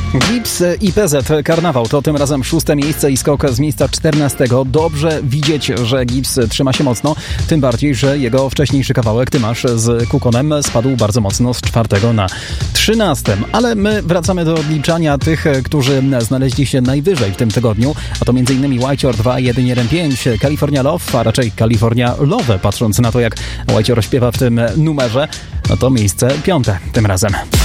Gips i PZ Karnawał to tym razem 6. miejsce i skok z miejsca 14. Dobrze widzieć, że Gips trzyma się mocno, tym bardziej, że jego wcześniejszy kawałek Ty masz z Kukonem spadł bardzo mocno z 4. na 13. Ale my wracamy do odliczania tych, którzy znaleźli się najwyżej w tym tygodniu, a to m.in. Whitehor 2.1.1.5, California Love, a raczej California Love, patrząc na to, jak Whitehor śpiewa w tym numerze, no to miejsce 5. tym razem.